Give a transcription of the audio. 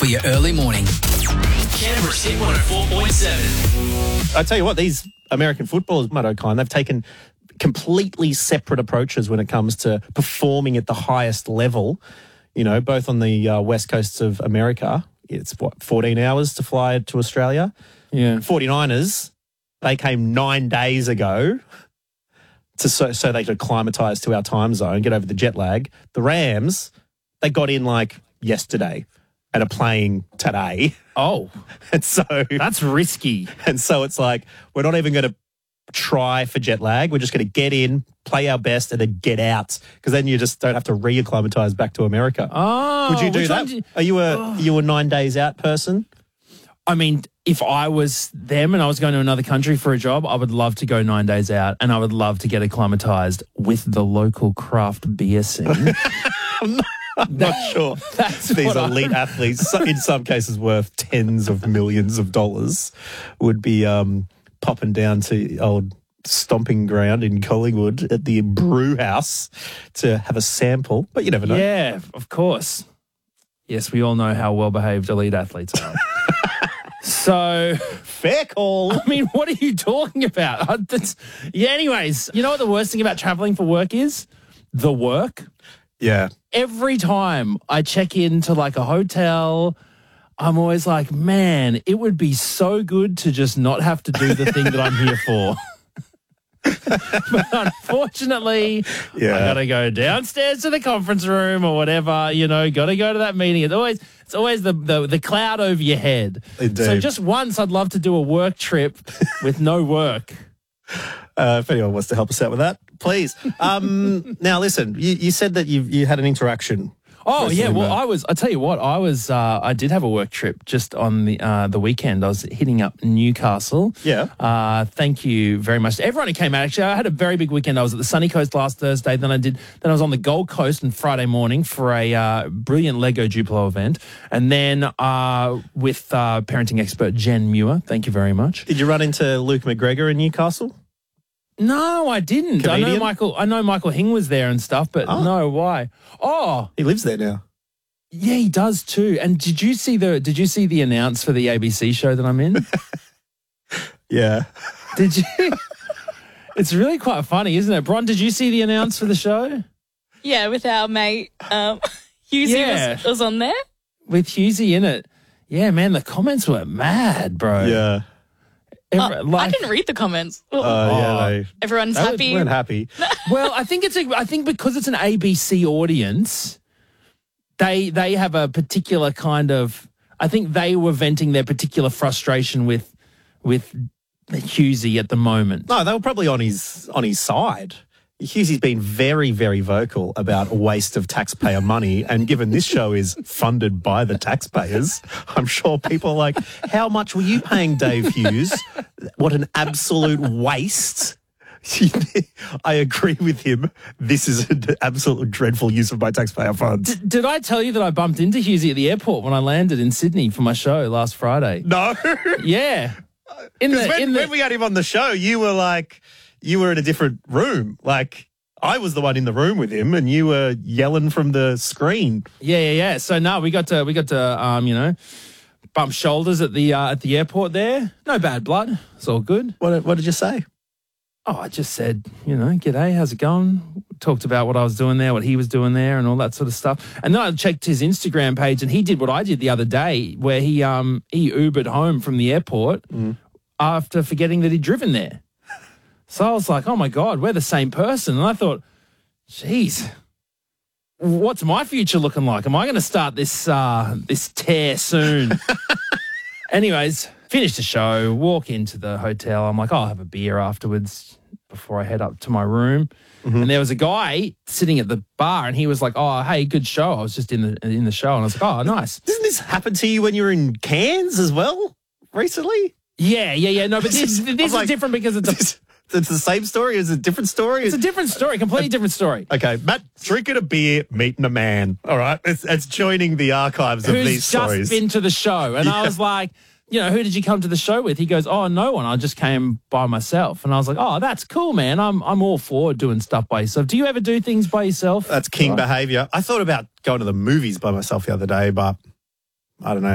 for your early morning. Canberra's Hit 104.7. I tell you what, these American footballers, Matt O'Kine, they've taken completely separate approaches when it comes to performing at the highest level. You know, both on the west coasts of America. It's, 14 hours to fly to Australia? Yeah. 49ers, they came 9 days ago so they could acclimatise to our time zone, get over the jet lag. The Rams, they got in like yesterday and are playing today. Oh, And so that's risky. And so it's like, we're not even going to try for jet lag. We're just going to get in, play our best, and then get out. Because then you just don't have to re-acclimatise back to America. Oh. Would you do that? Are you a 9 days out person? I mean, if I was them and I was going to another country for a job, I would love to go 9 days out and I would love to get acclimatised with the local craft beer scene. I'm not sure. That's These elite athletes, in some cases worth tens of millions of dollars, would be popping down to old stomping ground in Collingwood at the brew house to have a sample. But you never know. Yeah, of course. Yes, we all know how well-behaved elite athletes are. So, Fair call. I mean, what are you talking about? Anyways, you know what the worst thing about traveling for work is? The work. Yeah. Every time I check into like a hotel, I'm always like, man, it would be so good to just not have to do the thing that I'm here for. But unfortunately, I got to go downstairs to the conference room or whatever, you know, got to go to that meeting. It's always the cloud over your head. Indeed. So just once I'd love to do a work trip with no work. If anyone wants to help us out with that, please. Now, listen, you said that you had an interaction. Oh, yeah. Well, I tell you what, I did have a work trip just on the weekend. I was hitting up Newcastle. Yeah. Thank you very much to everyone who came out. Actually, I had a very big weekend. I was at the Sunny Coast last Thursday. Then I was on the Gold Coast on Friday morning for a brilliant Lego Duplo event. And then with parenting expert Jen Muir. Thank you very much. Did you run into Luke McGregor in Newcastle? No, I didn't. Comedian? I know Michael Hing was there and stuff, but no, why? Oh, He lives there now. yeah, he does too. And did you see the announce for the ABC show that I'm in? Yeah. Did you? It's really quite funny, isn't it? Bron, did you see the announce for the show? Yeah, with our mate Hughesy was on there. With Hughesy in it. Yeah, man, the comments were mad, bro. Yeah. I didn't read the comments. Everyone's happy. Weren't happy. Well, I think because it's an ABC audience, they have a particular kind of. I think they were venting their particular frustration with Hughesy at the moment. No, they were probably on his side. Hughesy's been very, very vocal about a waste of taxpayer money, and given this show is funded by the taxpayers, I'm sure people are like, how much were you paying Dave Hughes? What an absolute waste. I agree with him. This is an absolute dreadful use of my taxpayer funds. Did I tell you that I bumped into Hughesy at the airport when I landed in Sydney for my show last Friday? No. Yeah. When we had him on the show, you were in a different room. Like, I was the one in the room with him and you were yelling from the screen. Yeah. So no, we got to bump shoulders at the airport there. No bad blood. It's all good. What did you say? Oh, I just said, g'day, how's it going? Talked about what I was doing there, what he was doing there and all that sort of stuff. And then I checked his Instagram page and he did what I did the other day where he Ubered home from the airport after forgetting that he'd driven there. So I was like, oh, my God, we're the same person. And I thought, geez, what's my future looking like? Am I going to start this tear soon? Anyways, finish the show, walk into the hotel. I'm like, I'll have a beer afterwards before I head up to my room. Mm-hmm. And there was a guy sitting at the bar and he was like, oh, hey, good show. I was just in the show. And I was like, oh, nice. Didn't this happen to you when you were in Cairns as well recently? Yeah. No, but this is different because it's It's the same story? Is it a different story? It's a different story, completely different story. Okay, Matt, drinking a beer, meeting a man. All right, it's joining the archives of these stories. Who's just been to the show. And I was like, who did you come to the show with? He goes, oh, no one. I just came by myself. And I was like, oh, that's cool, man. I'm all for doing stuff by yourself. Do you ever do things by yourself? That's king behaviour. I thought about going to the movies by myself the other day, but I don't know.